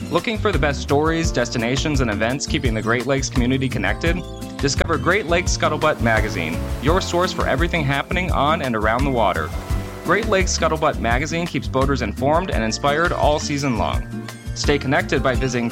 Looking for the best stories, destinations, and events keeping the Great Lakes community connected? Discover Great Lakes Scuttlebutt Magazine, your source for everything happening on and around the water. Great Lakes Scuttlebutt Magazine keeps boaters informed and inspired all season long. Stay connected by visiting